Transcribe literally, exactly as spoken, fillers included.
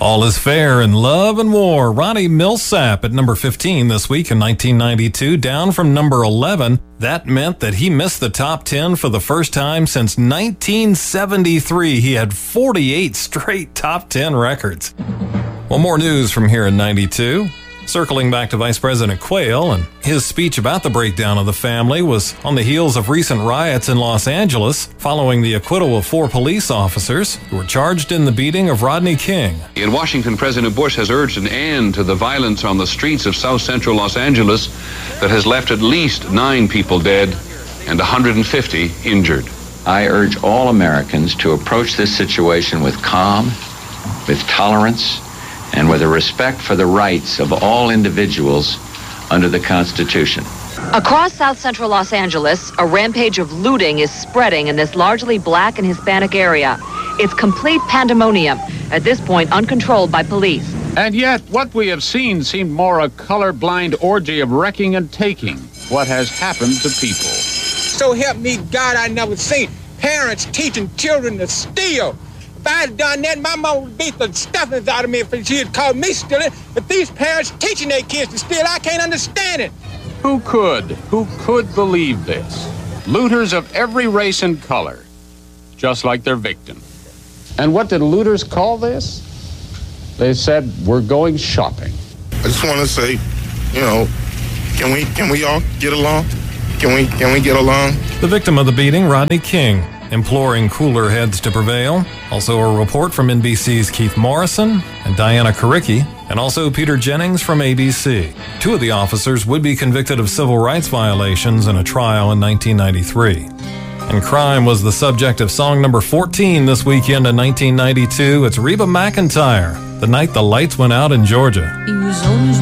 All is fair in love and war. Ronnie Milsap at number fifteen this week in nineteen ninety-two, down from number eleven. That meant that he missed the top ten for the first time since nineteen seventy-three. He had forty-eight straight top ten records. Well, more news from here in ninety-two. Circling back to Vice President Quayle, and his speech about the breakdown of the family was on the heels of recent riots in Los Angeles following the acquittal of four police officers who were charged in the beating of Rodney King. In Washington, President Bush has urged an end to the violence on the streets of South Central Los Angeles that has left at least nine people dead and one hundred fifty injured. I urge all Americans to approach this situation with calm, with tolerance, and with a respect for the rights of all individuals under the Constitution. Across South Central Los Angeles, a rampage of looting is spreading in this largely black and Hispanic area. It's complete pandemonium, at this point uncontrolled by police. And yet, what we have seen seemed more a colorblind orgy of wrecking and taking. What has happened to people? So help me God, I never seen parents teaching children to steal. If I had done that, my mom would beat the stuffings out of me if she had called me stealing. But these parents teaching their kids to steal, I can't understand it. Who could? Who could believe this? Looters of every race and color, just like their victim. And what did looters call this? They said, we're going shopping. I just want to say, you know, can we can we all get along? Can we can we get along? The victim of the beating, Rodney King, imploring cooler heads to prevail. Also a report from N B C's Keith Morrison and Diana Karicki, and also Peter Jennings from A B C. Two of the officers would be convicted of civil rights violations in a trial in nineteen ninety-three. And crime was the subject of song number fourteen this weekend in nineteen ninety-two. It's Reba McEntire, The Night the Lights Went Out in Georgia. He was always